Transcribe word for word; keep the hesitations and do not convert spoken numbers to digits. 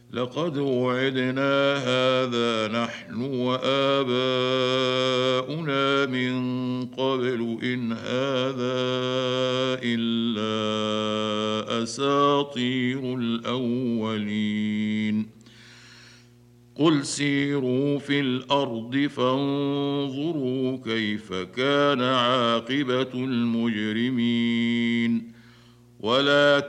لقد وعدنا هذا نحن وآباؤنا من قبل إن هذا إلا أساطير الأولين قل سيروا في الأرض فانظروا كيف كان عاقبة المجرمين ولا